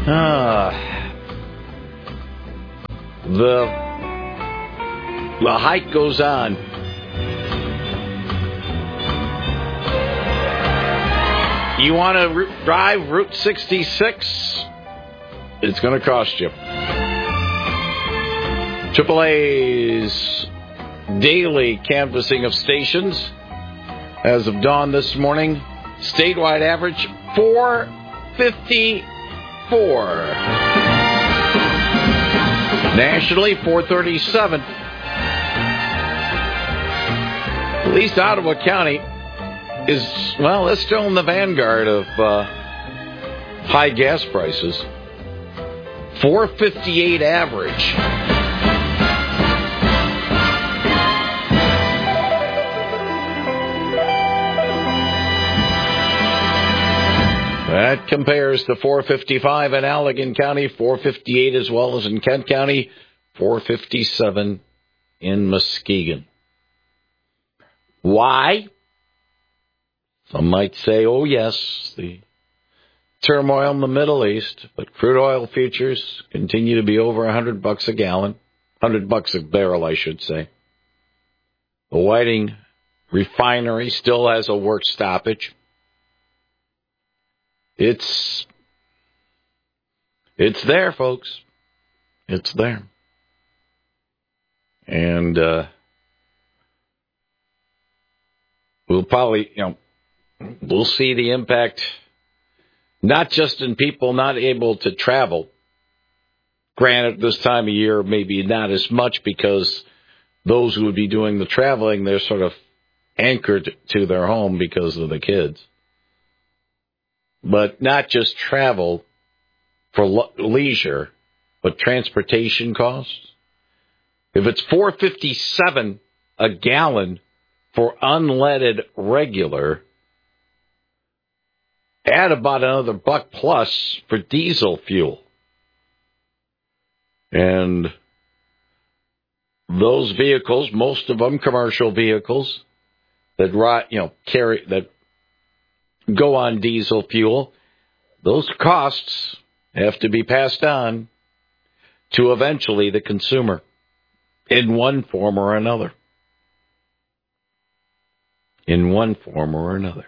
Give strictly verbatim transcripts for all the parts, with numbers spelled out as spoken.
Uh, the, the hike goes on. You want to r- drive Route sixty-six? It's going to cost you. triple A's daily canvassing of stations as of dawn this morning. Statewide average four fifty-four. Nationally, four thirty-seven. At least Ottawa County is, well, it's still in the vanguard of uh, high gas prices. four fifty-eight average. That compares to four fifty-five in Allegan County, four fifty-eight as well as in Kent County, four fifty-seven in Muskegon. Why? Some might say, oh, yes, the turmoil in the Middle East, but crude oil futures continue to be over one hundred bucks a gallon, one hundred bucks a barrel, I should say. The Whiting refinery still has a work stoppage. It's, it's there, folks. It's there. And, uh, we'll probably, you know, we'll see the impact, not just in people not able to travel. Granted, this time of year, maybe not as much because those who would be doing the traveling, they're sort of anchored to their home because of the kids. But not just travel for le- leisure, but transportation costs. If it's four fifty-seven a gallon for unleaded regular, add about another buck plus for diesel fuel. And those vehicles, most of them commercial vehicles that you know carry that go on diesel fuel, those costs have to be passed on to eventually the consumer in one form or another. In one form or another.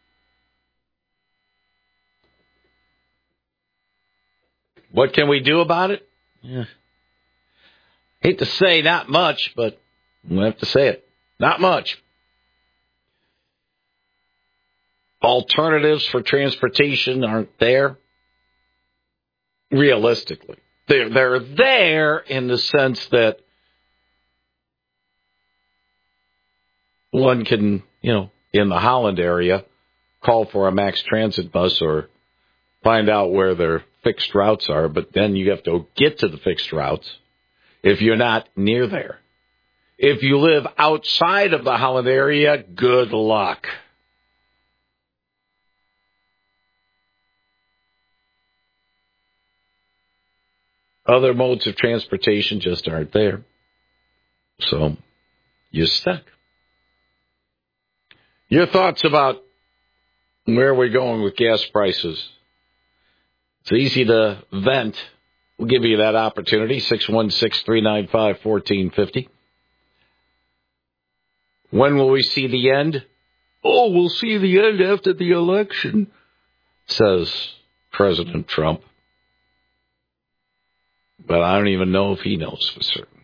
What can we do about it? Yeah. Hate to say not much, but we have to say it. Not much. Alternatives for transportation aren't there. Realistically. They're, they're there in the sense that one can, you know, in the Holland area, call for a max transit bus or find out where their fixed routes are, but then you have to get to the fixed routes if you're not near there. If you live outside of the Holland area, good luck. Other modes of transportation just aren't there. So, you're stuck. Your thoughts about where we're going with gas prices? It's easy to vent. We'll give you that opportunity. six one six, three nine five, one four five zero. When will we see the end? Oh, we'll see the end after the election, says President Trump. But I don't even know if he knows for certain.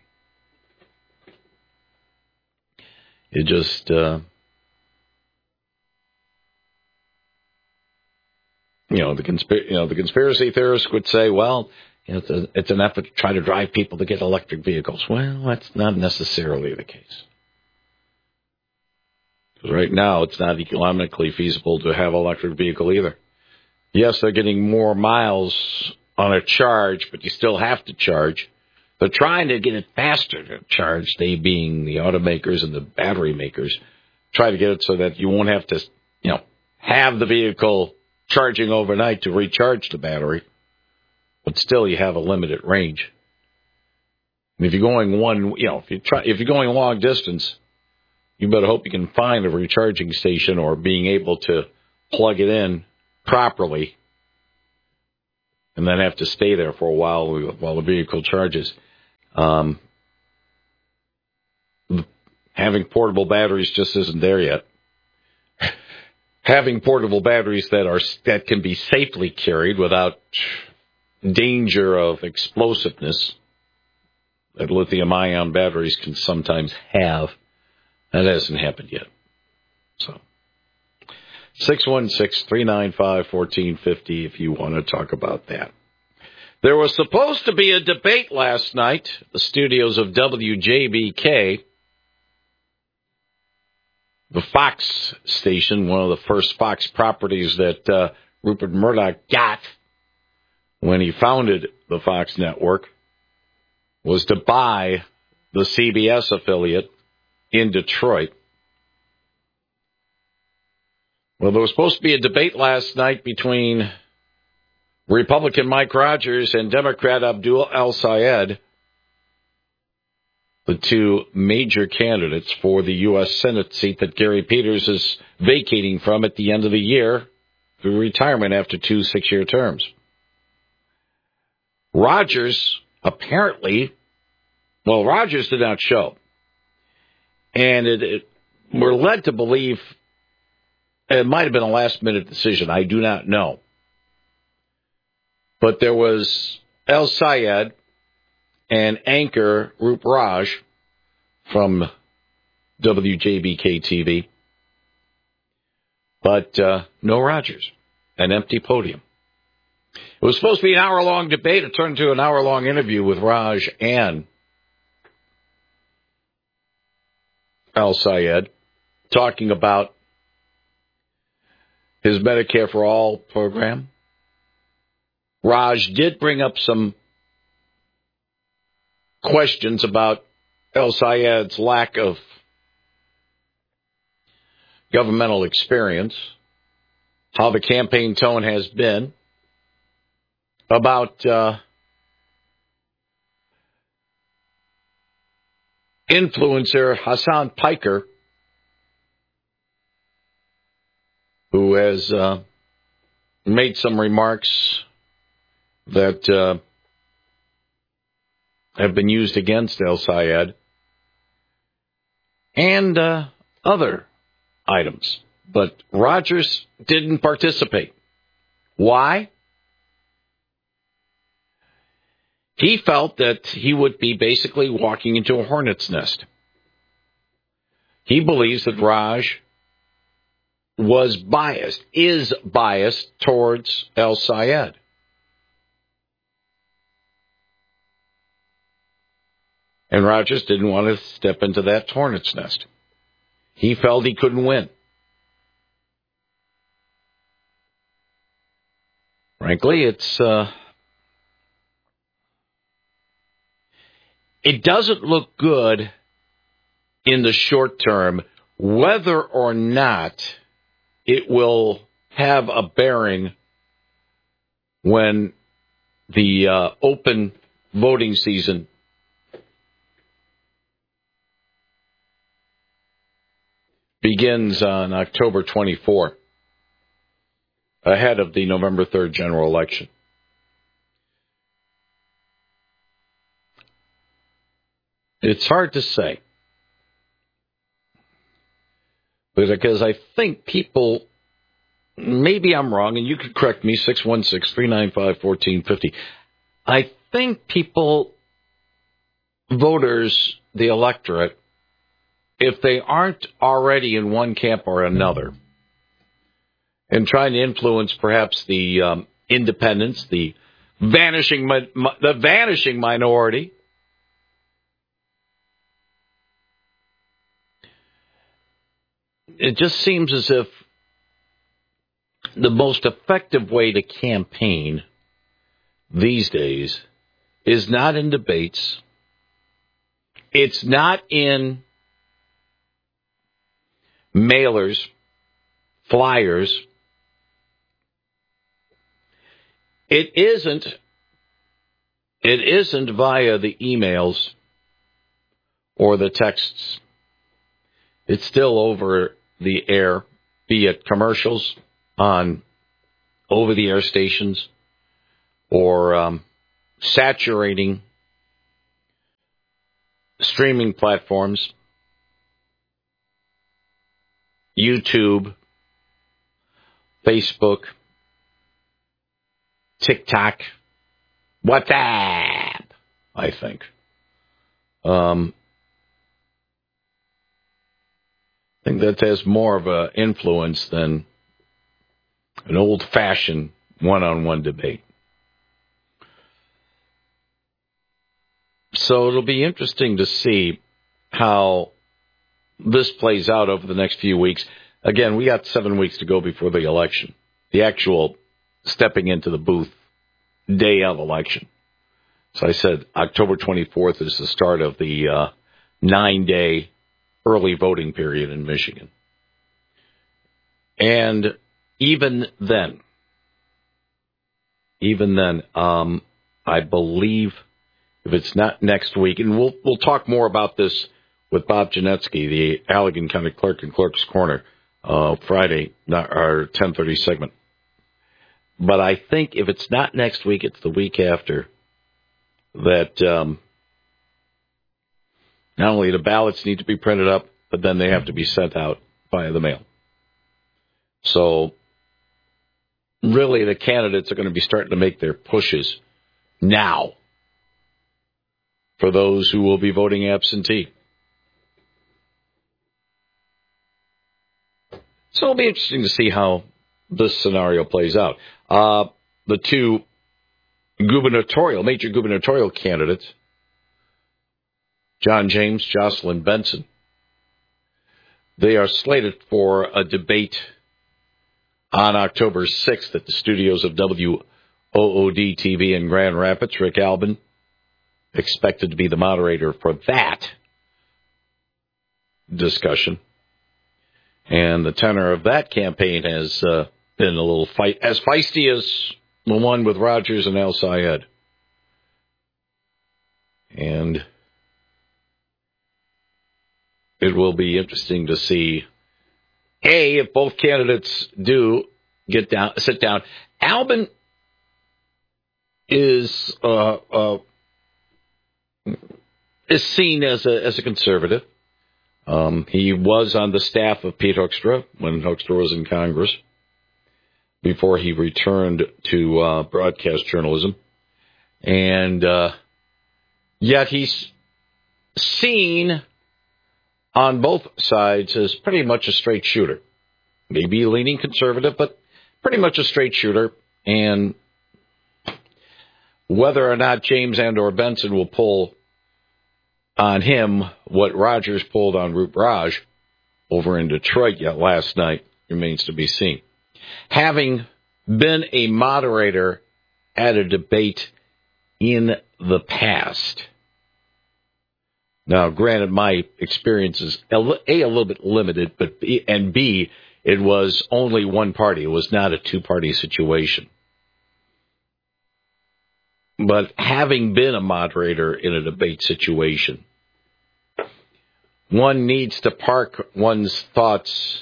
It just, uh, you know, the conspir- you know, the conspiracy theorists would say, well, you know, it's, a, it's an effort to try to drive people to get electric vehicles. Well, that's not necessarily the case. Because right now, it's not economically feasible to have an electric vehicle either. Yes, they're getting more miles on a charge, but you still have to charge. They're trying to get it faster to charge, they being the automakers and the battery makers, try to get it so that you won't have to, you know, have the vehicle charging overnight to recharge the battery, but still you have a limited range. And if you're going one, you know, if you try, if you're going long distance, you better hope you can find a recharging station or being able to plug it in properly and then have to stay there for a while while the vehicle charges. Um, having portable batteries just isn't there yet. Having portable batteries that are that can be safely carried without danger of explosiveness that lithium-ion batteries can sometimes have, that hasn't happened yet. So, six one six, three nine five, one four five zero if you want to talk about that. There was supposed to be a debate last night, the studios of W J B K, the Fox station, one of the first Fox properties that uh, Rupert Murdoch got when he founded the Fox network, was to buy the C B S affiliate in Detroit. Well, there was supposed to be a debate last night between Republican Mike Rogers and Democrat Abdul El-Sayed, the two major candidates for the U S Senate seat that Gary Peters is vacating from at the end of the year through retirement after two six-year terms. Rogers apparently, well, Rogers did not show. And it, it, we're led to believe it might have been a last-minute decision. I do not know. But there was El-Sayed and anchor Rup Raj from W J B K T V. But uh, no Rogers, an empty podium. It was supposed to be an hour-long debate. It turned into an hour-long interview with Raj and El-Sayed talking about his Medicare for All program. Raj did bring up some questions about El-Sayed's lack of governmental experience, how the campaign tone has been, about uh, influencer Hassan Piker, who has uh, made some remarks that uh, have been used against El-Sayed, and uh, other items. But Rogers didn't participate. Why? He felt that he would be basically walking into a hornet's nest. He believes that Raj was biased, is biased towards El-Sayed. And Rogers didn't want to step into that hornet's nest. He felt he couldn't win. Frankly, it's uh, it doesn't look good in the short term, whether or not it will have a bearing when the uh, open voting season begins on October twenty-fourth, ahead of the November third general election. It's hard to say, because I think people, maybe I'm wrong, and you could correct me, six one six, three nine five, one four five zero. I think people, voters, the electorate, if they aren't already in one camp or another, and trying to influence perhaps the um, independents, the vanishing the vanishing minority, it just seems as if the most effective way to campaign these days is not in debates. It's not in mailers, flyers. It isn't, it isn't via the emails or the texts. It's still over the air, be it commercials on over-the-air stations or um, saturating streaming platforms, YouTube, Facebook, TikTok, WhatsApp, I think. Um, I think that has more of an influence than an old-fashioned one-on-one debate. So it'll be interesting to see how this plays out over the next few weeks. Again, we got seven weeks to go before the election, the actual stepping into the booth day of election. So I said October twenty-fourth is the start of the uh, nine-day early voting period in Michigan. And even then, even then, um, I believe if it's not next week, and we'll we'll talk more about this with Bob Janetsky, the Allegan County Clerk in Clerk's Corner, uh, Friday, not our ten thirty segment. But I think if it's not next week, it's the week after, that um, not only the ballots need to be printed up, but then they have to be sent out via the mail. So really the candidates are going to be starting to make their pushes now for those who will be voting absentee. So it'll be interesting to see how this scenario plays out. Uh, the two gubernatorial, major gubernatorial candidates, John James, Jocelyn Benson, they are slated for a debate on October sixth at the studios of W O O D T V in Grand Rapids. Rick Albin expected to be the moderator for that discussion. And the tenor of that campaign has uh, been a little fight, as feisty as the one with Rogers and El Sayed. And it will be interesting to see, A, if both candidates do get down, sit down. Albin is uh, uh, is seen as a as a conservative. Um, he was on the staff of Pete Hoekstra when Hoekstra was in Congress before he returned to uh, broadcast journalism. And uh, yet he's seen on both sides as pretty much a straight shooter. Maybe leaning conservative, but pretty much a straight shooter. And whether or not James and or Benson will pull on him what Rogers pulled on Roop Raj over in Detroit yet last night remains to be seen. Having been a moderator at a debate in the past. Now, granted, my experience is A, a little bit limited, but B, and B, it was only one party. It was not a two-party situation. But having been a moderator in a debate situation, one needs to park one's thoughts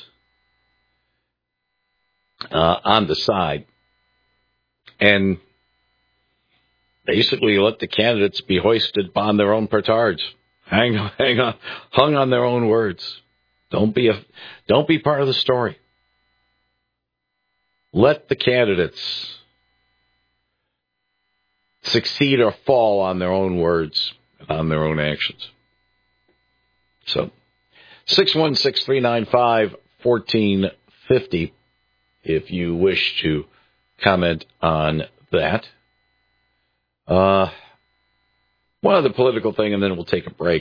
uh, on the side and basically let the candidates be hoisted upon their own petards, hang, hang on, hung on their own words. Don't be a, don't be part of the story. Let the candidates succeed or fall on their own words, on their own actions. So, six one six, three nine five, one four five zero if you wish to comment on that. Uh, one other political thing, and then we'll take a break.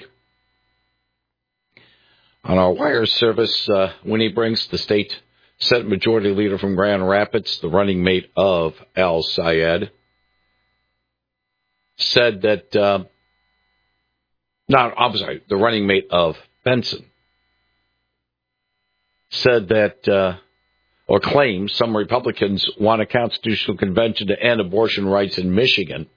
On our wire service, uh, Winnie Brinks, the state Senate Majority Leader from Grand Rapids, the running mate of Al Sayed, said that, uh, no, I'm sorry, the running mate of Benson, said that, uh, or claims some Republicans want a constitutional convention to end abortion rights in Michigan,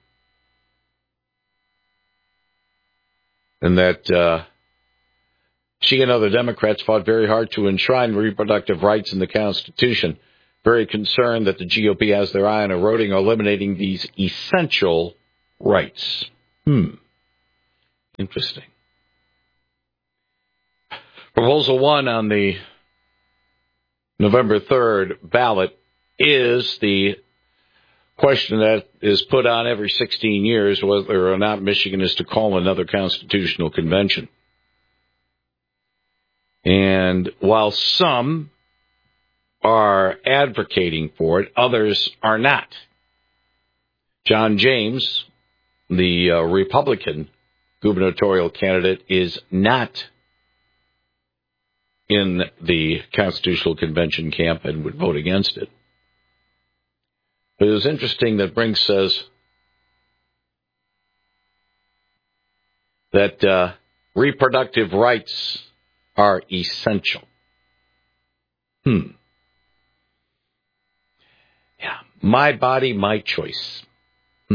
and that uh, she and other Democrats fought very hard to enshrine reproductive rights in the Constitution, very concerned that the G O P has their eye on eroding or eliminating these essential rights. Hmm. Interesting. Proposal one on the November third ballot is the question that is put on every sixteen years, whether or not Michigan is to call another constitutional convention. And while some are advocating for it, others are not. John James, the uh, Republican gubernatorial candidate, is not in the Constitutional Convention camp and would vote against it. But it was interesting that Brink says that uh, reproductive rights are essential. Hmm. Yeah. My body, my choice. Hmm.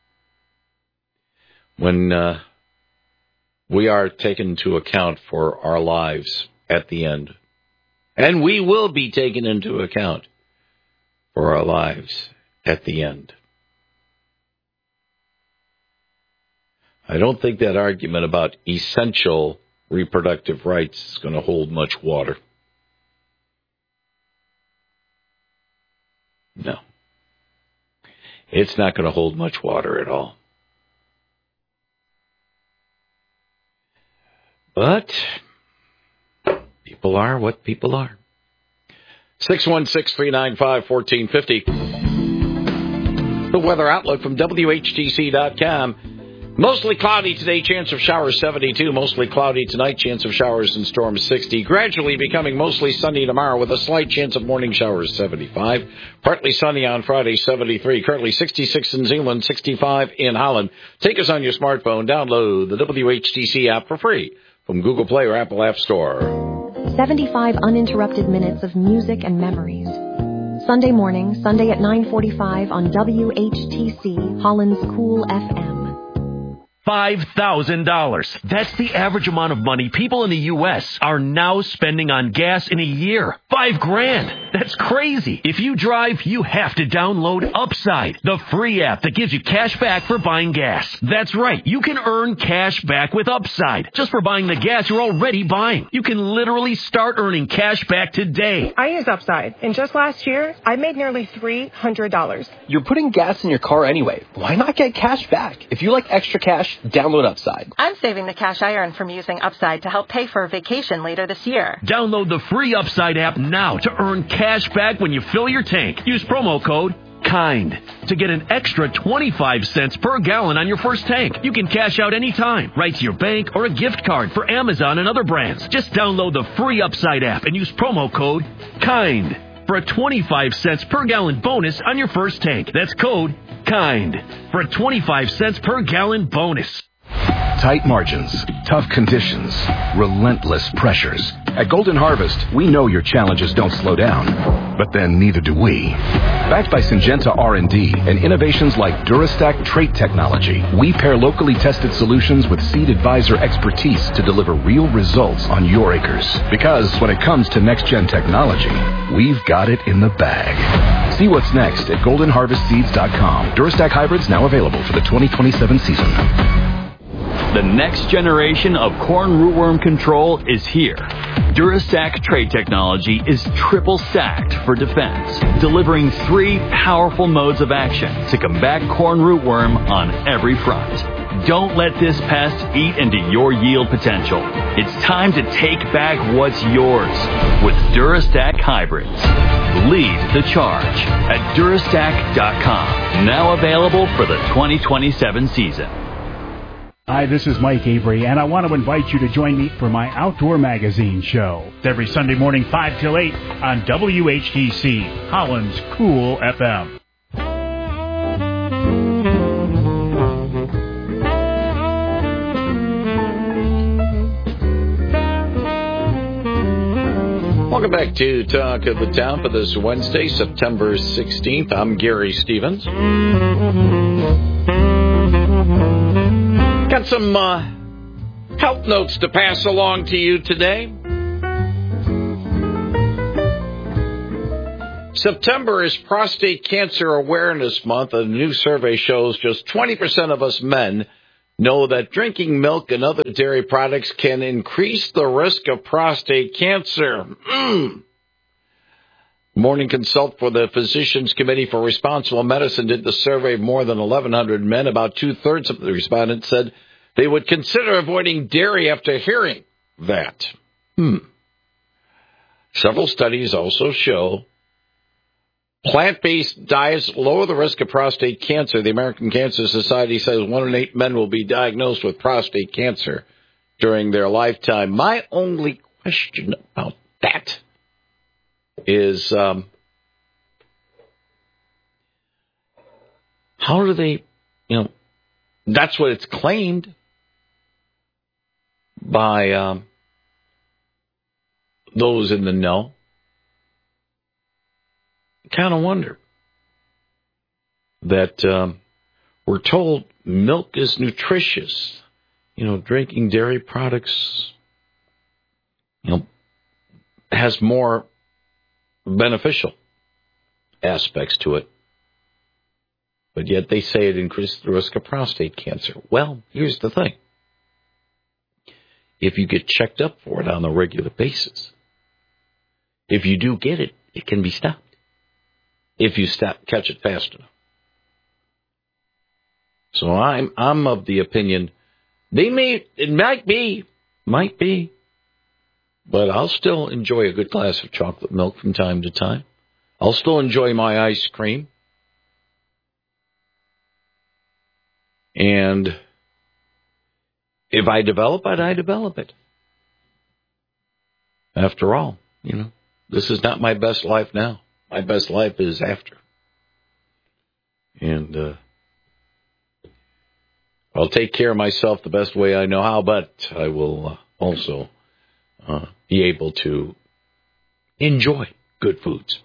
When uh, we are taken into account for our lives at the end, and we will be taken into account for our lives at the end. I don't think that argument about essential reproductive rights is going to hold much water. No. It's not going to hold much water at all. But people are what people are. six one six, three nine five, one four five zero. The weather outlook from W H T C dot com. Mostly cloudy today, chance of showers seventy-two. Mostly cloudy tonight, chance of showers and storms sixty. Gradually becoming mostly sunny tomorrow with a slight chance of morning showers seventy-five. Partly sunny on Friday, seventy-three. Currently sixty-six in Zeeland, sixty-five in Holland. Take us on your smartphone. Download the W H T C app for free from Google Play or Apple App Store. seventy-five uninterrupted minutes of music and memories. Sunday morning, Sunday at nine forty-five on W H T C, Holland's Cool F M. five thousand dollars. That's the average amount of money people in the U S are now spending on gas in a year. Five grand. That's crazy. If you drive, you have to download Upside, the free app that gives you cash back for buying gas. That's right. You can earn cash back with Upside just for buying the gas you're already buying. You can literally start earning cash back today. I use Upside, and just last year, I made nearly three hundred dollars. You're putting gas in your car anyway. Why not get cash back? If you like extra cash, download Upside. I'm saving the cash I earn from using Upside to help pay for a vacation later this year. Download the free Upside app now to earn cash back when you fill your tank. Use promo code KIND to get an extra twenty-five cents per gallon on your first tank. You can cash out anytime, right to your bank or a gift card for Amazon and other brands. Just download the free Upside app and use promo code KIND for a twenty-five cents per gallon bonus on your first tank. That's code KIND for a twenty-five cents per gallon bonus. Tight margins, tough conditions, relentless pressures. At Golden Harvest, we know your challenges don't slow down, but then neither do we. Backed by Syngenta R and D and innovations like Durastack trait technology, we pair locally tested solutions with Seed Advisor expertise to deliver real results on your acres. Because when it comes to next-gen technology, we've got it in the bag. See what's next at golden harvest seeds dot com. Durastack hybrids now available for the twenty twenty-seven season. The next generation of corn rootworm control is here. Durastack trait technology is triple stacked for defense, delivering three powerful modes of action to combat corn rootworm on every front. Don't let this pest eat into your yield potential. It's time to take back what's yours with Durastack hybrids. Lead the charge at Durastack dot com. Now available for the twenty twenty-seven season. Hi, this is Mike Avery, and I want to invite you to join me for my Outdoor Magazine show. It's every Sunday morning, five till eight on W H T C, Holland's Cool F M. Welcome back to Talk of the Town for this Wednesday, September sixteenth. I'm Gary Stevens. Got some uh, health notes to pass along to you today. September is Prostate Cancer Awareness Month. A new survey shows just twenty percent of us men know that drinking milk and other dairy products can increase the risk of prostate cancer. Mm. Morning Consult for the Physicians Committee for Responsible Medicine did the survey of more than eleven hundred men. About two-thirds of the respondents said they would consider avoiding dairy after hearing that. Hmm. Several studies also show plant-based diets lower the risk of prostate cancer. The American Cancer Society says one in eight men will be diagnosed with prostate cancer during their lifetime. My only question about that is um, how do they, you know, that's what it's claimed by um, those in the know. Kind of wonder that um, we're told milk is nutritious. You know, drinking dairy products, you know, has more beneficial aspects to it. But yet they say it increases the risk of prostate cancer. Well, here's the thing. If you get checked up for it on a regular basis, if you do get it, it can be stopped. If you stop, catch it fast enough. So I'm I'm of the opinion they may it might be might be, but I'll still enjoy a good glass of chocolate milk from time to time. I'll still enjoy my ice cream, and if I develop it, I develop it. After all, you know, this is not my best life now. My best life is after. And uh, I'll take care of myself the best way I know how, but I will uh, also uh, be able to enjoy good foods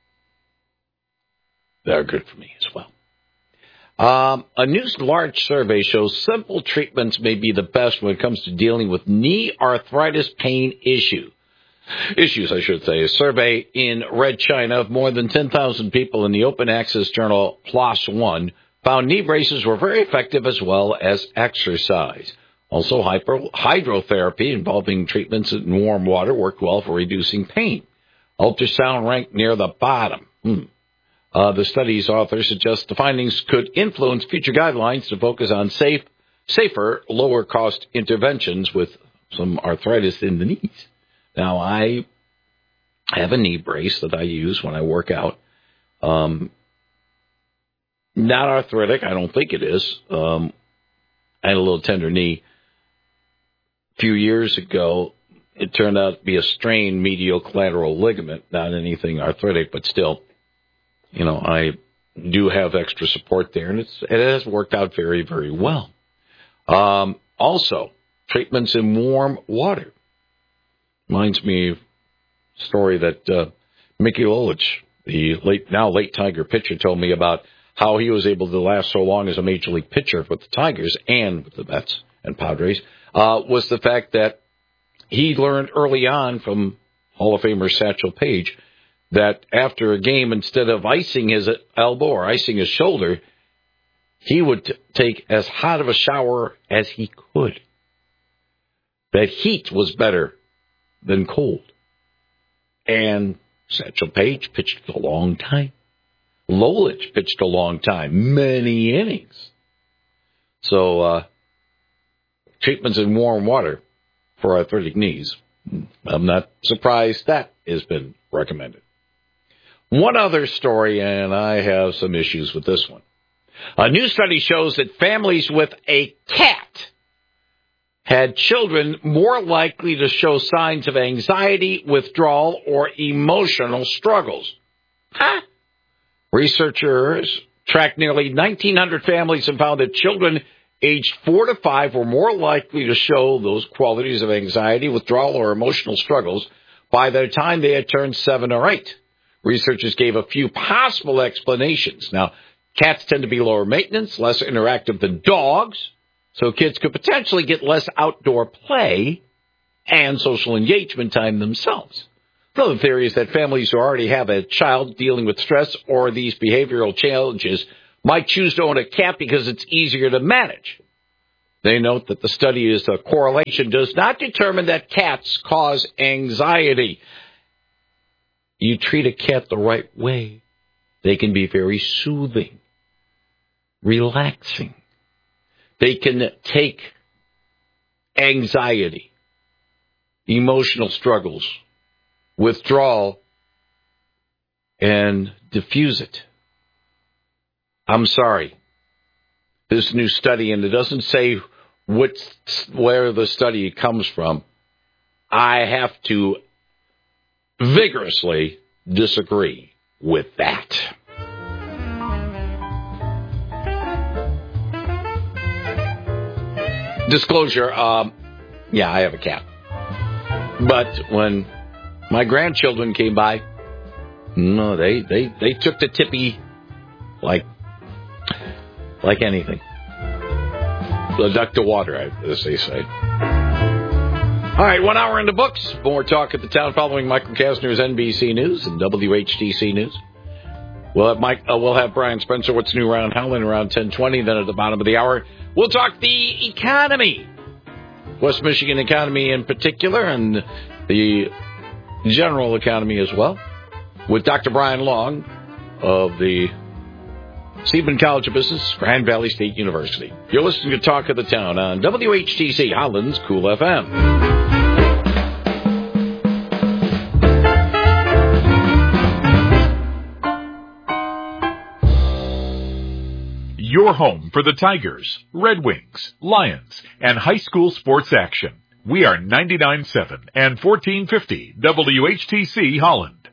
that are good for me as well. Um, a new large survey shows simple treatments may be the best when it comes to dealing with knee arthritis pain issue. Issues, I should say. A survey in Red China of more than ten thousand people in the open access journal PLOS One found knee braces were very effective as well as exercise. Also, hyper, hydrotherapy involving treatments in warm water worked well for reducing pain. Ultrasound ranked near the bottom. Hmm. Uh, the study's authors suggest the findings could influence future guidelines to focus on safe, safer, lower-cost interventions with some arthritis in the knees. Now, I have a knee brace that I use when I work out. Um, not arthritic, I don't think it is. Um, I had a little tender knee. A few years ago, it turned out to be a strained medial collateral ligament, not anything arthritic, but still, you know, I do have extra support there, and it's, it has worked out very, very well. Um, also, treatments in warm water. Reminds me of a story that uh, Mickey Lolich, the late now late Tiger pitcher, told me about how he was able to last so long as a major league pitcher with the Tigers and with the Mets and Padres, uh, was the fact that he learned early on from Hall of Famer Satchel Paige that after a game, instead of icing his elbow or icing his shoulder, he would t- take as hot of a shower as he could. That heat was better than cold. And Satchel Paige pitched a long time. Lolich pitched a long time, many innings. So, uh, treatments in warm water for arthritic knees. I'm not surprised that has been recommended. One other story, and I have some issues with this one. A new study shows that families with a cat had children more likely to show signs of anxiety, withdrawal, or emotional struggles. Huh? Researchers tracked nearly nineteen hundred families and found that children aged four to five were more likely to show those qualities of anxiety, withdrawal, or emotional struggles by the time they had turned seven or eight. Researchers gave a few possible explanations. Now, cats tend to be lower maintenance, less interactive than dogs, so kids could potentially get less outdoor play and social engagement time themselves. Another theory is that families who already have a child dealing with stress or these behavioral challenges might choose to own a cat because it's easier to manage. They note that the study is a correlation does not determine that cats cause anxiety. You treat a cat the right way, they can be very soothing, relaxing. They can take anxiety, emotional struggles, withdrawal, and diffuse it. I'm sorry. This new study, and it doesn't say what, where the study comes from, I have to vigorously disagree with that. Disclosure, um, yeah, I have a cat. But when my grandchildren came by, no, they, they, they took the tippy like like anything. The duck to water, as they say. All right, one hour in the books. More talk at the town following Michael Kastner's N B C News and W H T C News. We'll have Mike. Uh, we'll have Brian Spencer. What's new around Howland around ten twenty. Then at the bottom of the hour, we'll talk the economy, West Michigan economy in particular, and the general economy as well, with Doctor Brian Long of the Seidman College of Business, Grand Valley State University. You're listening to Talk of the Town on W H T C, Holland's Cool F M. Your home for the Tigers, Red Wings, Lions, and high school sports action. We are ninety-nine point seven and fourteen fifty W H T C Holland.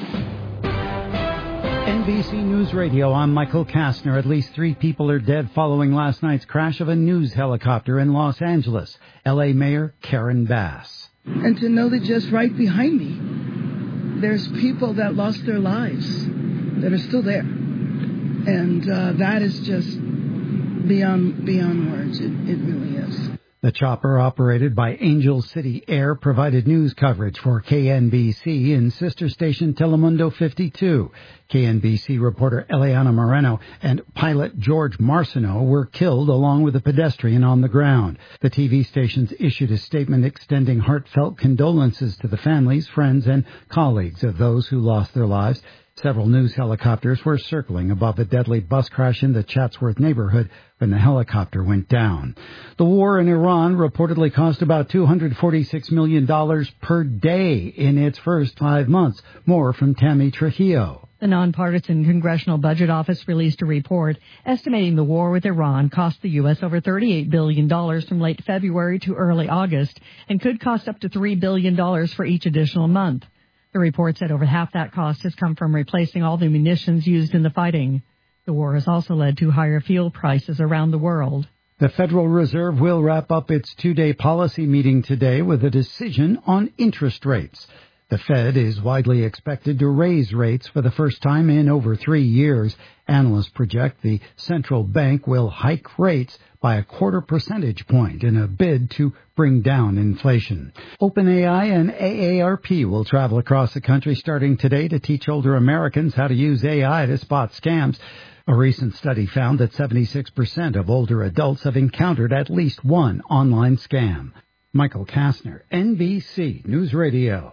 N B C News Radio, I'm Michael Kastner. At least three people are dead following last night's crash of a news helicopter in Los Angeles. L A Mayor Karen Bass. And to know that just right behind me, there's people that lost their lives that are still there. And uh, that is just beyond beyond words. It, it really is. The chopper, operated by Angel City Air, provided news coverage for K N B C in sister station Telemundo fifty-two. K N B C reporter Eliana Moreno and pilot George Marciano were killed along with a pedestrian on the ground. The T V stations issued a statement extending heartfelt condolences to the families, friends, and colleagues of those who lost their lives. Several news helicopters were circling above the deadly bus crash in the Chatsworth neighborhood when the helicopter went down. The war in Iran reportedly cost about two hundred forty-six million dollars per day in its first five months. More from Tammy Trujillo. The nonpartisan Congressional Budget Office released a report estimating the war with Iran cost the U S over thirty-eight billion dollars from late February to early August and could cost up to three billion dollars for each additional month. The report said over half that cost has come from replacing all the munitions used in the fighting. The war has also led to higher fuel prices around the world. The Federal Reserve will wrap up its two-day policy meeting today with a decision on interest rates. The Fed is widely expected to raise rates for the first time in over three years. Analysts project the central bank will hike rates by a quarter percentage point in a bid to bring down inflation. OpenAI and A A R P will travel across the country starting today to teach older Americans how to use A I to spot scams. A recent study found that seventy-six percent of older adults have encountered at least one online scam. Michael Kastner, N B C News Radio.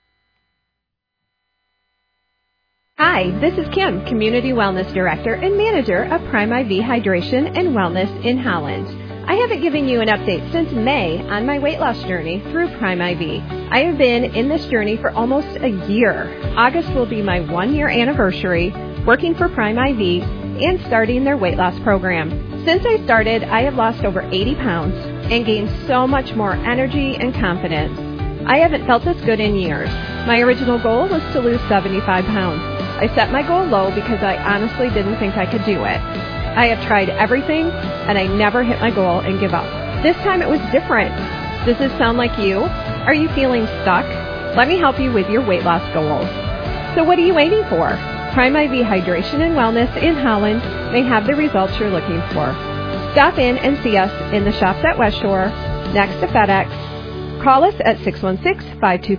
Hi, this is Kim, Community Wellness Director and Manager of Prime I V Hydration and Wellness in Holland. I haven't given you an update since May on my weight loss journey through Prime I V. I have been in this journey for almost a year. August will be my one-year anniversary working for Prime I V and starting their weight loss program. Since I started, I have lost over eighty pounds and gained so much more energy and confidence. I haven't felt this good in years. My original goal was to lose seventy-five pounds. I set my goal low because I honestly didn't think I could do it. I have tried everything, and I never hit my goal and give up. This time it was different. Does this sound like you? Are you feeling stuck? Let me help you with your weight loss goals. So what are you waiting for? Prime I V Hydration and Wellness in Holland may have the results you're looking for. Stop in and see us in the shops at West Shore, next to FedEx. Call us at six one six, five two three,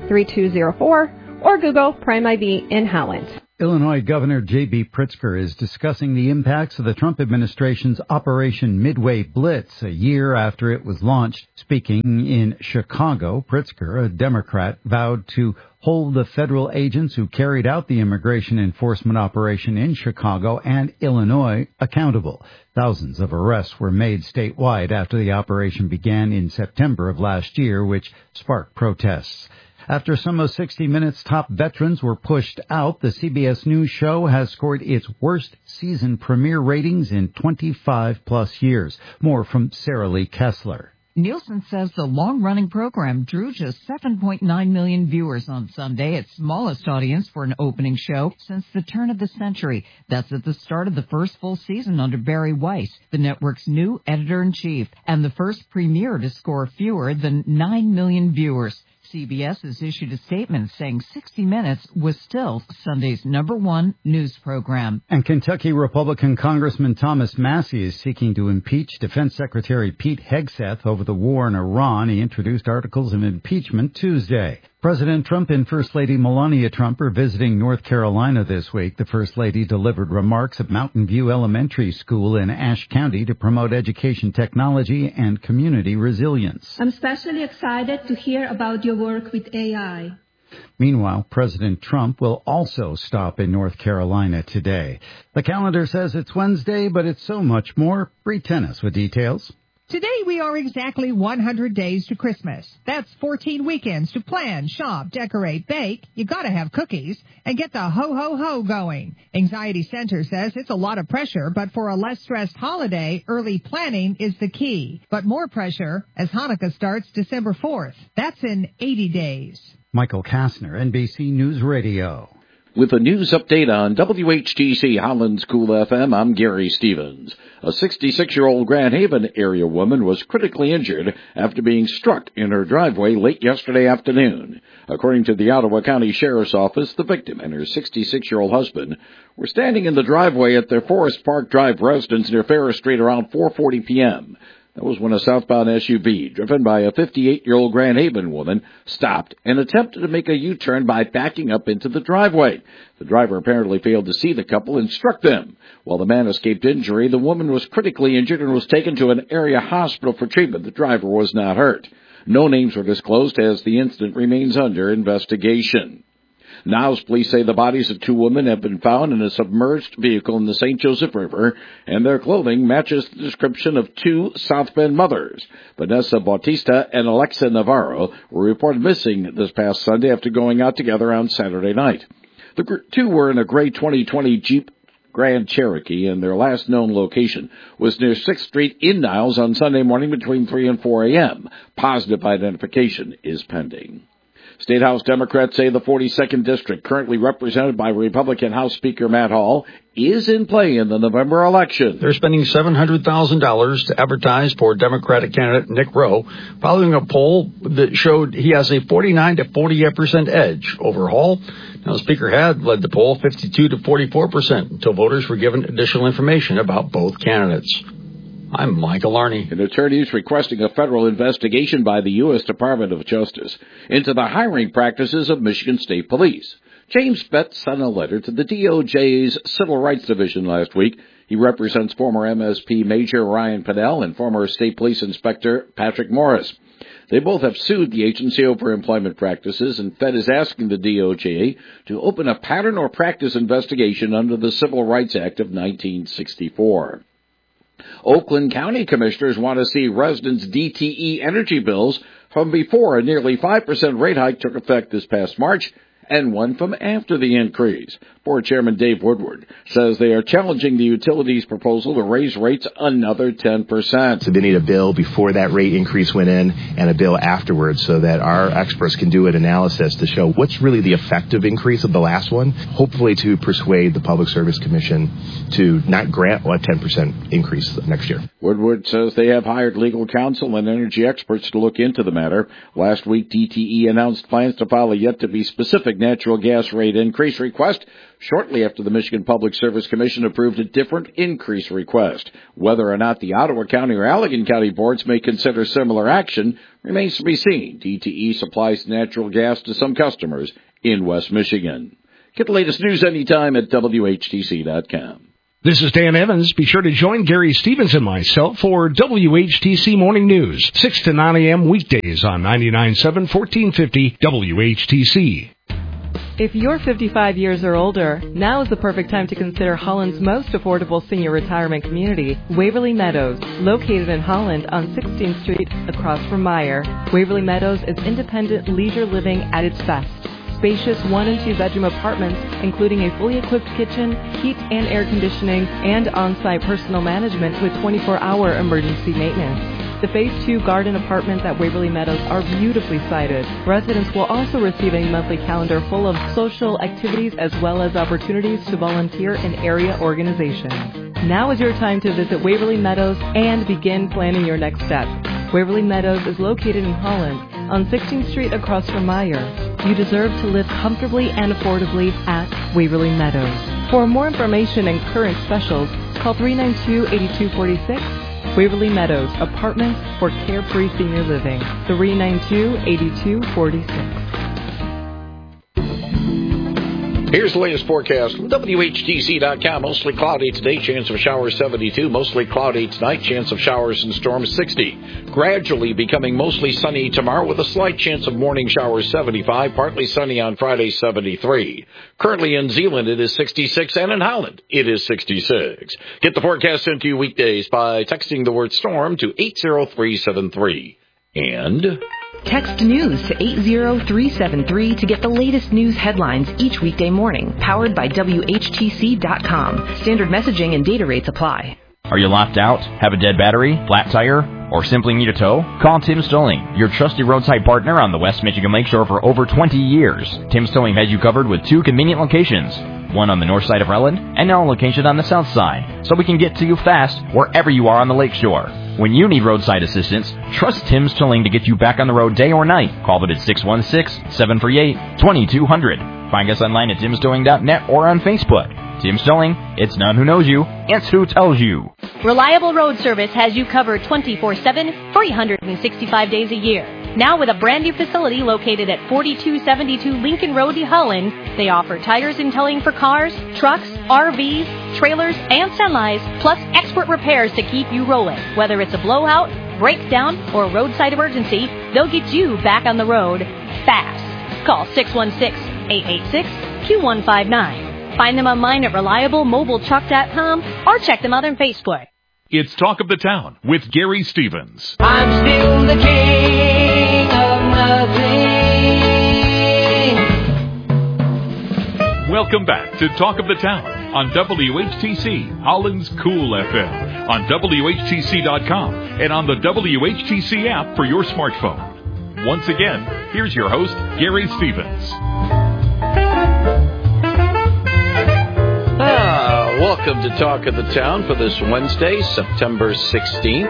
three two zero four or Google Prime I V in Howland. Illinois Governor J B. Pritzker is discussing the impacts of the Trump administration's Operation Midway Blitz a year after it was launched. Speaking in Chicago, Pritzker, a Democrat, vowed to hold the federal agents who carried out the immigration enforcement operation in Chicago and Illinois accountable. Thousands of arrests were made statewide after the operation began in September of last year, which sparked protests. After some of sixty Minutes' top veterans were pushed out, the C B S News show has scored its worst season premiere ratings in twenty-five plus years. More from Sarah Lee Kessler. Nielsen says the long-running program drew just seven point nine million viewers on Sunday, its smallest audience for an opening show since the turn of the century. That's at the start of the first full season under Barry Weiss, the network's new editor-in-chief, and the first premiere to score fewer than nine million viewers. C B S has issued a statement saying sixty Minutes was still Sunday's number one news program. And Kentucky Republican Congressman Thomas Massie is seeking to impeach Defense Secretary Pete Hegseth over the war in Iran. He introduced articles of impeachment Tuesday. President Trump and First Lady Melania Trump are visiting North Carolina this week. The First Lady delivered remarks at Mountain View Elementary School in Ashe County to promote education technology and community resilience. I'm especially excited to hear about your work with A I. Meanwhile, President Trump will also stop in North Carolina today. The calendar says it's Wednesday, but it's so much more. Bree Tennis with details. Today we are exactly one hundred days to Christmas. That's fourteen weekends to plan, shop, decorate, bake. You gotta have cookies and get the ho-ho-ho going. Anxiety Center says it's a lot of pressure, but for a less stressed holiday, early planning is the key. But more pressure as Hanukkah starts December fourth. That's in eighty days. Michael Kastner, N B C News Radio. With a news update on W H T C Holland's Cool F M, I'm Gary Stevens. A sixty-six-year-old Grand Haven area woman was critically injured after being struck in her driveway late yesterday afternoon. According to the Ottawa County Sheriff's Office, the victim and her sixty-six-year-old husband were standing in the driveway at their Forest Park Drive residence near Ferris Street around four forty p.m. That was when a southbound S U V, driven by a fifty-eight-year-old Grand Haven woman, stopped and attempted to make a U-turn by backing up into the driveway. The driver apparently failed to see the couple and struck them. While the man escaped injury, the woman was critically injured and was taken to an area hospital for treatment. The driver was not hurt. No names were disclosed as the incident remains under investigation. Niles police say the bodies of two women have been found in a submerged vehicle in the Saint Joseph River, and their clothing matches the description of two South Bend mothers. Vanessa Bautista and Alexa Navarro were reported missing this past Sunday after going out together on Saturday night. The two were in a gray twenty twenty Jeep Grand Cherokee, and their last known location was near sixth Street in Niles on Sunday morning between three and four a.m. Positive identification is pending. State House Democrats say the forty-second District, currently represented by Republican House Speaker Matt Hall, is in play in the November election. They're spending seven hundred thousand dollars to advertise for Democratic candidate Nick Rowe, following a poll that showed he has a forty-nine to forty-eight percent edge over Hall. Now, the Speaker had led the poll fifty-two to forty-four percent until voters were given additional information about both candidates. I'm Michael Arney. An attorney is requesting a federal investigation by the U S Department of Justice into the hiring practices of Michigan State Police. James Betts sent a letter to the D O J's Civil Rights Division last week. He represents former M S P Major Ryan Pinnell and former State Police Inspector Patrick Morris. They both have sued the agency over employment practices, and Fed is asking the D O J to open a pattern or practice investigation under the Civil Rights Act of nineteen sixty-four. Oakland County Commissioners want to see residents' D T E energy bills from before a nearly five percent rate hike took effect this past March, and one from after the increase. Board Chairman Dave Woodward says they are challenging the utilities' proposal to raise rates another ten percent. So they need a bill before that rate increase went in and a bill afterwards so that our experts can do an analysis to show what's really the effective increase of the last one, hopefully to persuade the Public Service Commission to not grant a ten percent increase next year. Woodward says they have hired legal counsel and energy experts to look into the matter. Last week, D T E announced plans to file a yet-to-be-specific public natural gas rate increase request shortly after the Michigan Public Service Commission approved a different increase request. Whether or not the Ottawa County or Allegan County boards may consider similar action remains to be seen. D T E supplies natural gas to some customers in West Michigan. Get the latest news anytime at W H T C dot com. This is Dan Evans. Be sure to join Gary Stevens and myself for W H T C Morning News, six to nine a.m. weekdays on ninety-nine point seven, fourteen fifty W H T C. If you're fifty-five years or older, now is the perfect time to consider Holland's most affordable senior retirement community, Waverly Meadows, located in Holland on sixteenth Street across from Meyer. Waverly Meadows is independent leisure living at its best. Spacious one and two bedroom apartments, including a fully equipped kitchen, heat and air conditioning, and on-site personal management with twenty-four hour emergency maintenance. The Phase two garden apartments at Waverly Meadows are beautifully sited. Residents will also receive a monthly calendar full of social activities as well as opportunities to volunteer in area organizations. Now is your time to visit Waverly Meadows and begin planning your next step. Waverly Meadows is located in Holland on sixteenth Street across from Meyer. You deserve to live comfortably and affordably at Waverly Meadows. For more information and current specials, call three nine two, eight two four six. Waverly Meadows, apartments for carefree senior living. three nine two, eight two four six. Here's the latest forecast from W H T C dot com. Mostly cloudy today, chance of showers seventy-two. Mostly cloudy tonight, chance of showers and storms sixty. Gradually becoming mostly sunny tomorrow with a slight chance of morning showers seventy-five. Partly sunny on Friday, seventy-three. Currently in Zeeland, it is sixty-six, and in Holland, it is sixty-six. Get the forecast sent to you weekdays by texting the word storm to eight zero three seven three. And text news to eight zero three seven three to get the latest news headlines each weekday morning. Powered by W H T C dot com. Standard messaging and data rates apply. Are you locked out? Have a dead battery? Flat tire? Or simply need a tow? Call Tim's Towing, your trusted roadside partner on the West Michigan Lakeshore for over twenty years. Tim's Towing has you covered with two convenient locations. One on the north side of Relland and another location on the south side, so we can get to you fast wherever you are on the lakeshore. When you need roadside assistance, trust Tim's Towing to get you back on the road day or night. Call them at six one six, seven three eight, two two zero zero. Find us online at tims towing dot net or on Facebook. Tim's Towing, it's not who knows you, it's who tells you. Reliable Road Service has you covered twenty-four seven, three hundred sixty-five days a year. Now with a brand new facility located at forty-two seventy-two Lincoln Road, Holland, they offer tires and towing for cars, trucks, R Vs, trailers, and semis, plus expert repairs to keep you rolling. Whether it's a blowout, breakdown, or roadside emergency, they'll get you back on the road fast. Call six one six, eight eight six, two one five nine. Find them online at reliable mobile truck dot com or check them out on Facebook. It's Talk of the Town with Gary Stevens. I'm still the king of nothing. Welcome back to Talk of the Town on W H T C, Holland's Cool F M, on W H T C dot com, and on the W H T C app for your smartphone. Once again, here's your host, Gary Stevens. Ah, welcome to Talk of the Town for this Wednesday, September sixteenth.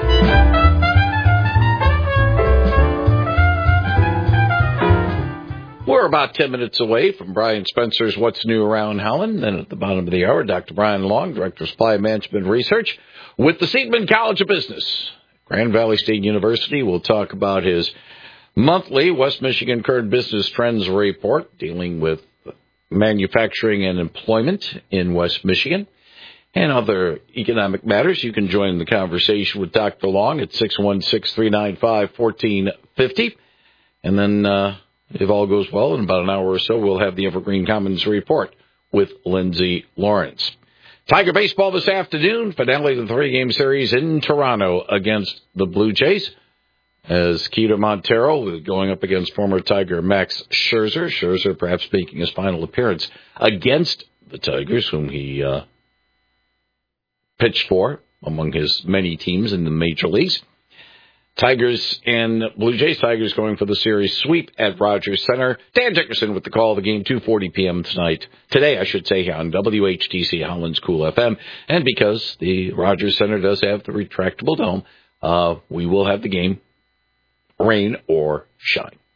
We're about ten minutes away from Brian Spencer's What's New Around Holland. Then at the bottom of the hour, Doctor Brian Long, Director of Supply Management Research with the Seidman College of Business. Grand Valley State University will talk about his monthly West Michigan Current Business Trends Report dealing with manufacturing and employment in West Michigan and other economic matters. You can join the conversation with Doctor Long at six one six, three nine five, one four five zero. And then, uh, if all goes well, in about an hour or so, we'll have the Evergreen Commons Report with Lindsay Lawrence. Tiger baseball this afternoon, finale of the three-game series in Toronto against the Blue Jays. As Keita Montero going up against former Tiger Max Scherzer. Scherzer perhaps making his final appearance against the Tigers, whom he uh, pitched for among his many teams in the major leagues. Tigers and Blue Jays. Tigers going for the series sweep at Rogers Center. Dan Dickerson with the call of the game, two forty p.m. tonight. Today, I should say, on W H T C Holland's Cool F M. And because the Rogers Center does have the retractable dome, uh, we will have the game rain or shine.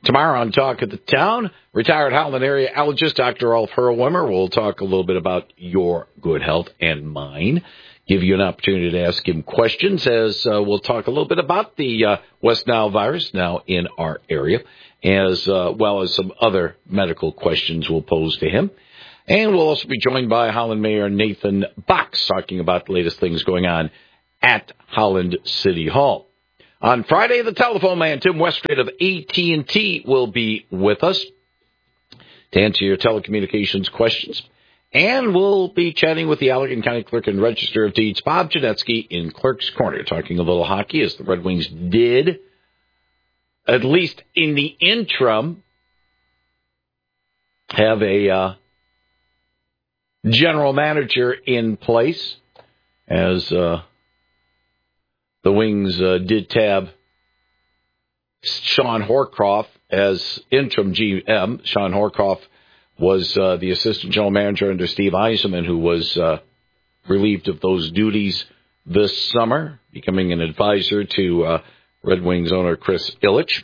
Tomorrow on Talk of the Town, retired Holland area allergist Doctor Rolf Hurlwimmer will talk a little bit about your good health and mine. Give you an opportunity to ask him questions as uh, we'll talk a little bit about the uh, West Nile virus now in our area, as uh, well as some other medical questions we'll pose to him. And we'll also be joined by Holland Mayor Nathan Box talking about the latest things going on at Holland City Hall. On Friday, the telephone man, Tim Westgate of A T and T, will be with us to answer your telecommunications questions. And we'll be chatting with the Allegan County Clerk and Register of Deeds, Bob Janetsky, in Clerk's Corner, talking a little hockey, as the Red Wings did, at least in the interim, have a uh, general manager in place, as uh, the Wings uh, did tab Sean Horcroft as interim G M. Sean Horcroft was uh, the assistant general manager under Steve Eisenman, who was uh, relieved of those duties this summer, becoming an advisor to uh, Red Wings owner Chris Ilitch.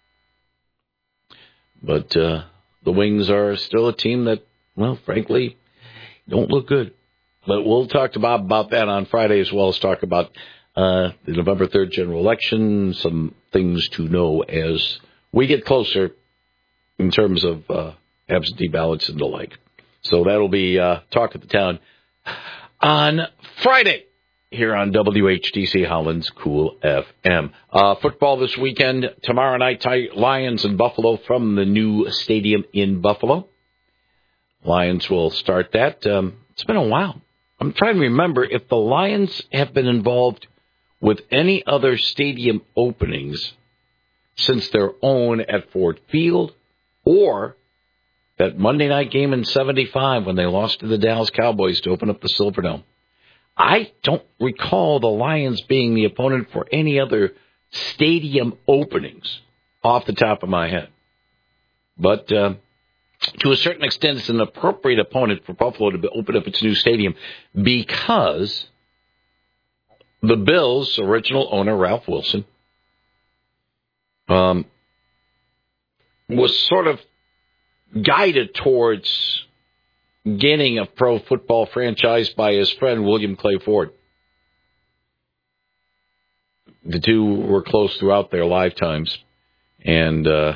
But uh, the Wings are still a team that, well, frankly, don't look good. But we'll talk to Bob about that on Friday, as well as talk about uh, the November third general election, some things to know as we get closer in terms of uh, absentee ballots and the like. So that'll be uh, Talk of the Town on Friday here on W H T C Holland's Cool F M. Uh, football this weekend. Tomorrow night, Lions and Buffalo from the new stadium in Buffalo. Lions will start that. Um, it's been a while. I'm trying to remember if the Lions have been involved with any other stadium openings since their own at Ford Field, or that Monday night game in seventy-five when they lost to the Dallas Cowboys to open up the Silverdome. I don't recall the Lions being the opponent for any other stadium openings off the top of my head. But uh, to a certain extent, it's an appropriate opponent for Buffalo to open up its new stadium because the Bills' original owner, Ralph Wilson, um, was sort of guided towards gaining a pro football franchise by his friend William Clay Ford. The two were close throughout their lifetimes. And, uh,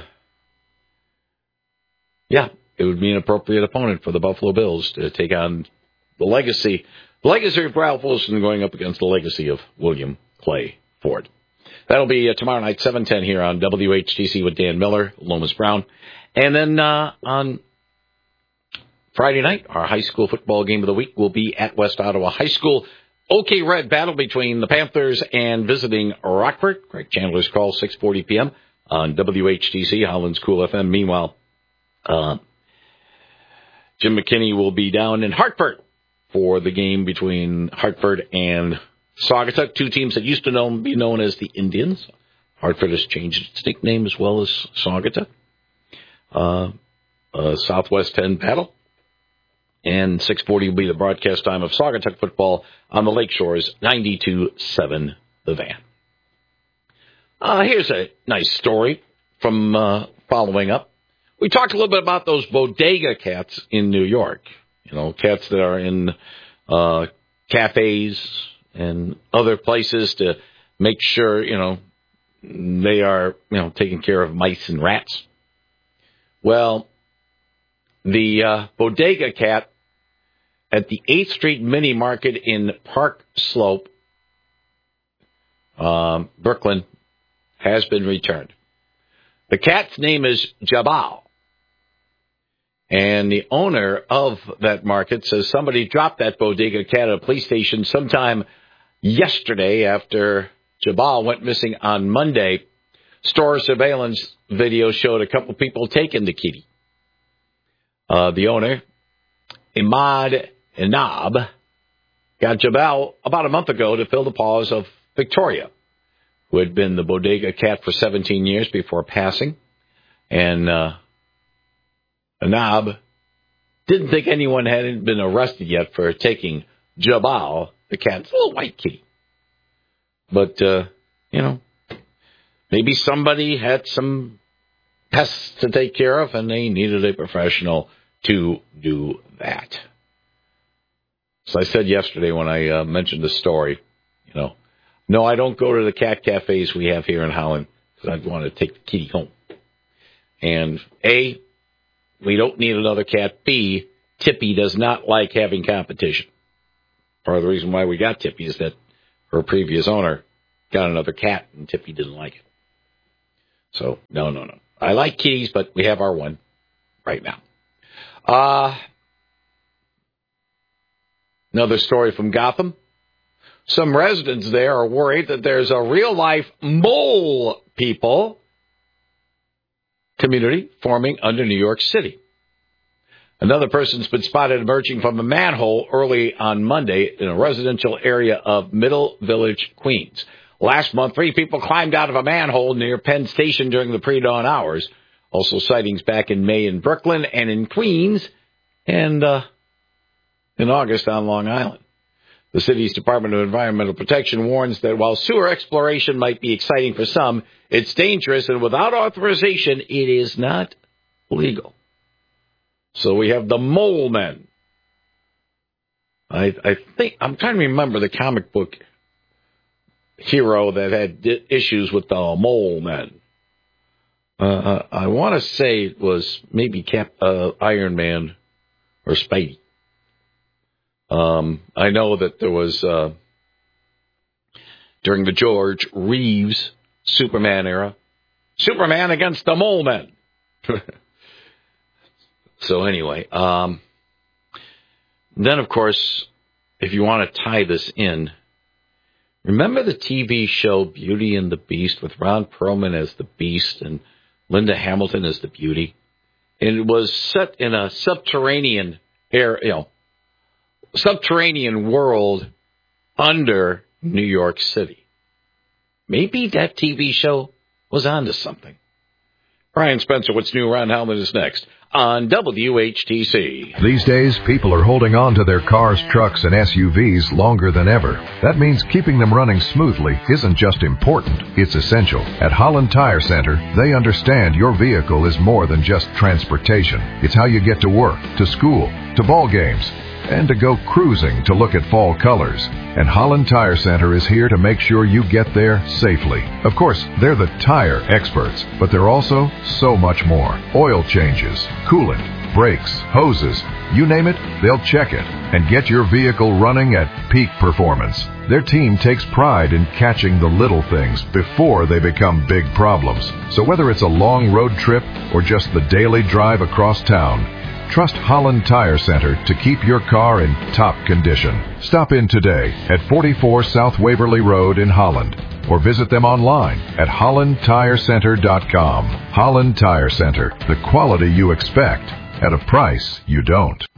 yeah, it would be an appropriate opponent for the Buffalo Bills to take on the legacy, the legacy of Ralph Wilson going up against the legacy of William Clay Ford. That'll be uh, tomorrow night, seven ten here on W H T C with Dan Miller, Lomas Brown. And then uh, on Friday night, our high school football game of the week will be at West Ottawa High School. OK Red battle between the Panthers and visiting Rockford. Greg Chandler's call, six forty p.m. on W H T C, Holland's Cool F M. Meanwhile, uh, Jim McKinney will be down in Hartford for the game between Hartford and Saugatuck, two teams that used to know, be known as the Indians. Hartford has changed its nickname as well as Saugatuck. Uh, uh, Southwest ten battle. And six forty will be the broadcast time of Saugatuck football on the Lakeshores, ninety-two point seven The Van. Uh, here's a nice story from uh, following up. We talked a little bit about those bodega cats in New York. You know, cats that are in uh, cafes and other places to make sure, you know, they are, you know, taking care of mice and rats. Well, the uh, bodega cat at the eighth Street Mini Market in Park Slope, um, Brooklyn, has been returned. The cat's name is Jabal. And the owner of that market says somebody dropped that bodega cat at a police station sometime yesterday after Jabal went missing on Monday. Store surveillance video showed a couple people taking the kitty. Uh, the owner, Imad Inab, got Jabal about a month ago to fill the paws of Victoria, who had been the bodega cat for seventeen years before passing. And uh, Inab didn't think anyone had been arrested yet for taking Jabal, the cat's little white kitty. But, uh, you know, maybe somebody had some pests to take care of, and they needed a professional to do that. So I said yesterday when I uh, mentioned the story, you know, no, I don't go to the cat cafes we have here in Holland because I want to take the kitty home. And A, we don't need another cat. B, Tippy does not like having competition. Part of the reason why we got Tippy is that her previous owner got another cat, and Tippy didn't like it. So, no, no, no. I like kitties, but we have our one right now. Uh, another story from Gotham. Some residents there are worried that there's a real-life mole people community forming under New York City. Another person's been spotted emerging from a manhole early on Monday in a residential area of Middle Village, Queens. Last month, three people climbed out of a manhole near Penn Station during the pre-dawn hours. Also sightings back in May in Brooklyn and in Queens, and uh, in August on Long Island. The city's Department of Environmental Protection warns that while sewer exploration might be exciting for some, it's dangerous, and without authorization, it is not legal. So we have the Mole Men. I, I think, I'm trying to remember the comic book hero that had di- issues with the Mole Men. Uh, I want to say it was maybe Cap, uh, Iron Man or Spidey. Um, I know that there was, uh, during the George Reeves Superman era, Superman against the Mole Men. So anyway, um, then of course, if you want to tie this in, remember the T V show Beauty and the Beast with Ron Perlman as the Beast and Linda Hamilton as the Beauty? And it was set in a subterranean air, you know, subterranean world under New York City. Maybe that T V show was onto something. Brian Spencer, what's new around Holland is next on W H T C. These days, people are holding on to their cars, trucks, and S U Vs longer than ever. That means keeping them running smoothly isn't just important, it's essential. At Holland Tire Center, they understand your vehicle is more than just transportation. It's how you get to work, to school, to ball games, and to go cruising to look at fall colors. And Holland Tire Center is here to make sure you get there safely. Of course, they're the tire experts, but they're also so much more. Oil changes, coolant, brakes, hoses, you name it, they'll check it and get your vehicle running at peak performance. Their team takes pride in catching the little things before they become big problems. So whether it's a long road trip or just the daily drive across town, trust Holland Tire Center to keep your car in top condition. Stop in today at forty-four South Waverly Road in Holland, or visit them online at holland tire center dot com. Holland Tire Center, the quality you expect at a price you don't.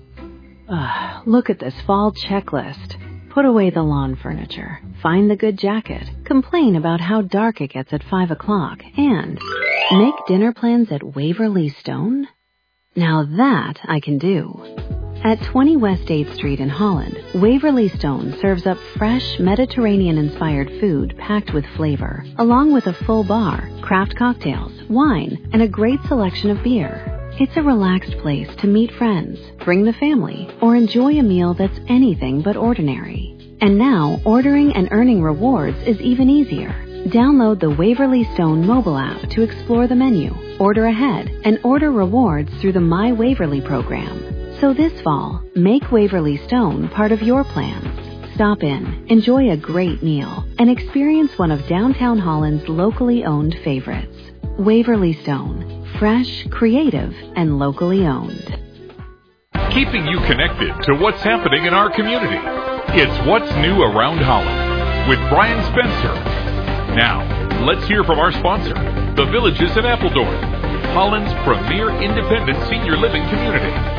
Uh, look at this fall checklist. Put away the lawn furniture, find the good jacket, complain about how dark it gets at five o'clock, and make dinner plans at Waverly Stone? Now that I can do. At twenty West eighth Street in Holland, Waverly Stone serves up fresh, Mediterranean-inspired food packed with flavor, along with a full bar, craft cocktails, wine, and a great selection of beer. It's a relaxed place to meet friends, bring the family, or enjoy a meal that's anything but ordinary. And now, ordering and earning rewards is even easier. Download the Waverly Stone mobile app to explore the menu, order ahead, and order rewards through the My Waverly program. So this fall, make Waverly Stone part of your plans. Stop in, enjoy a great meal, and experience one of downtown Holland's locally owned favorites. Waverly Stone, fresh, creative, and locally owned. Keeping you connected to what's happening in our community. It's What's New Around Holland with Brian Spencer. Now, let's hear from our sponsor, the Villages of Appledorn, Holland's premier independent senior living community.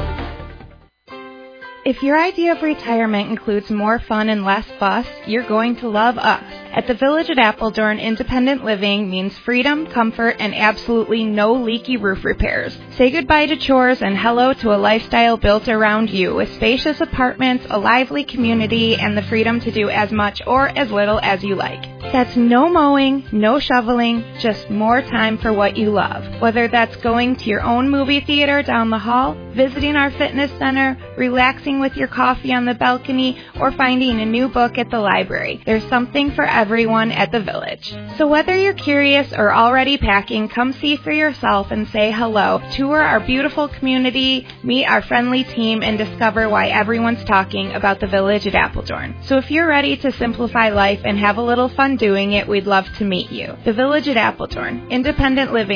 If your idea of retirement includes more fun and less fuss, you're going to love us At the Village at Appledorn, independent living means freedom, comfort, and absolutely no leaky roof repairs. Say goodbye to chores and hello to a lifestyle built around you with spacious apartments, a lively community, and the freedom to do as much or as little as you like. That's no mowing, no shoveling, just more time for what you love. Whether that's going to your own movie theater down the hall, visiting our fitness center, relaxing with your coffee on the balcony, or finding a new book at the library, there's something for everyone at the Village. So whether you're curious or already packing, come see for yourself and say hello. Tour our beautiful community, meet our friendly team, and discover why everyone's talking about the Village at Appledorn. So if you're ready to simplify life and have a little fun doing it, we'd love to meet you. The Village at Appledorn. Independent living